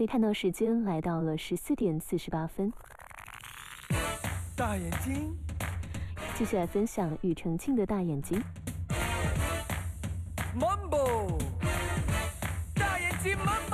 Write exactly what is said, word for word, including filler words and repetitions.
可以看到时间来到了十四点四十八分。 大眼睛， 继续来分享庾澄庆的大眼睛。 Mambo， 大眼睛 Mambo。